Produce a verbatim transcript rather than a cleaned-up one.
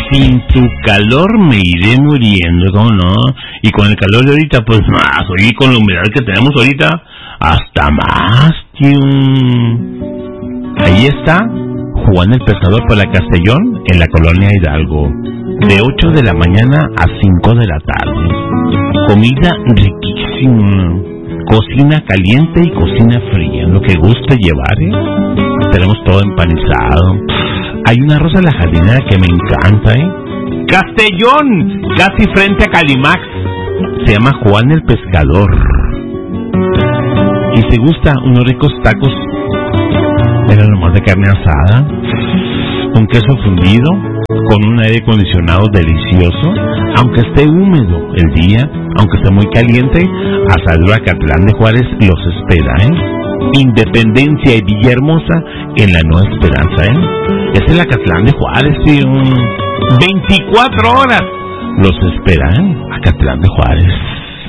sin tu calor me iré muriendo, ¿cómo no? Y con el calor de ahorita, pues más, y con la humedad que tenemos ahorita, hasta más, tío. Ahí está Juan el Pescador por la Castellón, en la colonia Hidalgo, de ocho de la mañana a cinco de la tarde. Comida riquísima, cocina caliente y cocina fría, lo que guste llevar, ¿eh? Tenemos todo empanizado. Hay una rosa en la jardinera que me encanta, ¿eh? Castellón, casi frente a Calimax. Se llama Juan el Pescador. Y si gusta unos ricos tacos, era nomás de carne asada, con queso fundido, con un aire acondicionado delicioso, aunque esté húmedo el día, aunque esté muy caliente, Asadero Acatlán de Juárez los espera, ¿eh? Independencia y Villahermosa en la Nueva Esperanza, ¿eh? Es el Acatlán de Juárez, sí, un veinticuatro horas los espera, ¿eh? Acatlán de Juárez.